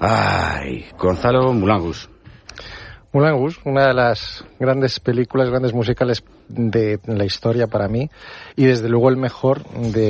Ay, Gonzalo Mulangus. Mulangus, una de las grandes películas, grandes musicales de la historia para mí, y desde luego el mejor de